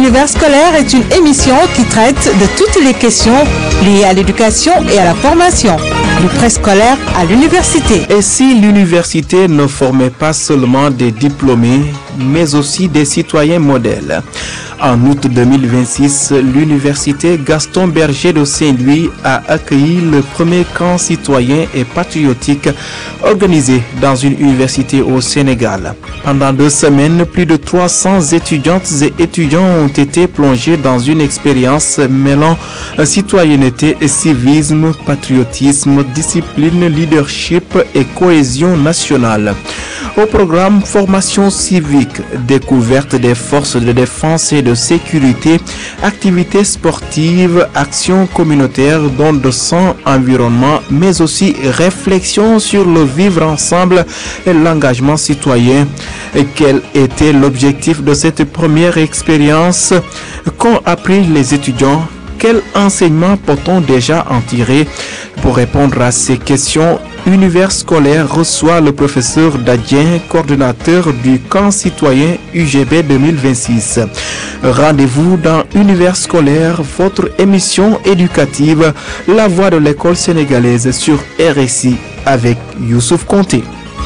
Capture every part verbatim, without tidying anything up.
Univers scolaire est une émission qui traite de toutes les questions liées à l'éducation et à la formation, du préscolaire à l'université. Et si l'université ne formait pas seulement des diplômés, mais aussi des citoyens modèles? En août deux mille vingt-six, l'université Gaston Berger de Saint-Louis a accueilli le premier camp citoyen et patriotique organisé dans une université au Sénégal. Pendant deux semaines, plus de trois cents étudiantes et étudiants ont été plongés dans une expérience mêlant citoyenneté et civisme, patriotisme, discipline, leadership et cohésion nationale. Au programme formation civique, découverte des forces de défense et de sécurité, activités sportives, actions communautaires, dons de sang, environnement, mais aussi réflexion sur le vivre ensemble et l'engagement citoyen. Et quel était l'objectif de cette première expérience? Qu'ont appris les étudiants? Quel enseignement peut-on déjà en tirer? Pour répondre à ces questions, Univers scolaire reçoit le professeur Dadien, coordonnateur du camp citoyen U G B deux mille vingt-six. Rendez-vous dans Univers scolaire, votre émission éducative, la voix de l'école sénégalaise sur R S I avec Youssouf Conté.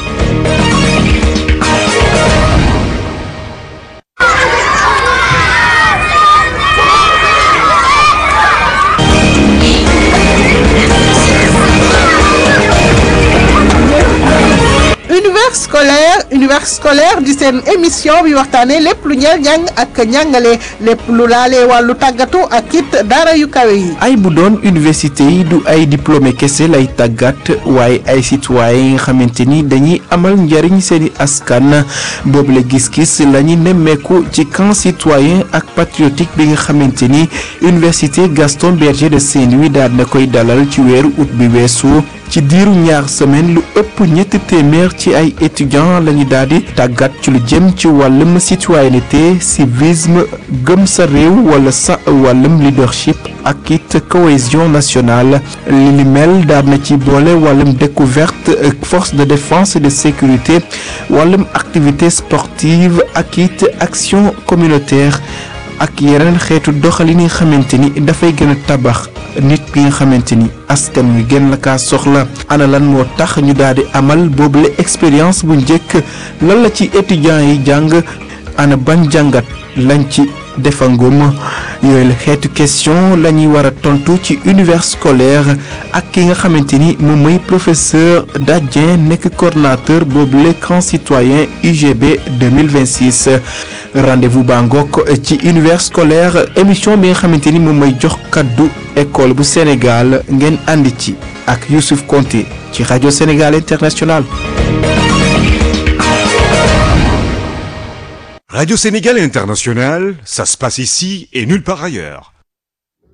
Scolaire univers scolaire di seen émission bi waxtaane lépp lu ñeel njàng ak njàngale lépp lu laale wàllu tàggatu ak it daara yu kawe yi. ay bu doon université yi du ay diplômé kese lay tàggat waaye ay citoyen yi nga xamante ni dañuy amal njariñ seeni askan boobu la gis-gis la ñu nemmeeku ci camp citoyen ak patriotique bi nga xamante ni université Gaston Berger de Saint-Louis daal na koy dalal ci weeru août bi weesu. ci diiru ñaar semaine lu ëpp ñetti téeméer ci ay étudiants lañu daal di tàggat ci lu jëm ci wàllum citoyenneté, civisme, gëm sa réew wala sa wàllum leadership ak it cohésion nationale. li li mel daal na ci boole wàllum découverte force de défense et de sécurité, wàllum activité sportive ak it action communautaire ak yeneen xeetu doxalin yi nga xamante ni dafay gën a tabax nit bi nga xamante ni askan wi gën la kaa soxla. ana lan moo tax ñu daal di amal boobule expérience bu njëkk? lan la ci étudiants yi jàng? ana ban jàngat lañ ci defangum? yooyu la xeetu question la ñuy war a tontu ci univers scolaire ak ki nga xamante ni moom mooy professeur Dadien nekk coordonnateur boobule camp citoyen U G B deux mille vingt-six. rendez-vous baa ngoog ci univers scolaire, émission bi nga xamante ni moom mooy jox kaddu école bu Sénégal ngeen àndi ci ak Youssouf Konté ci rajo Sénégal International. Radio Sénégal International, ça se passe ici et nulle part ailleurs.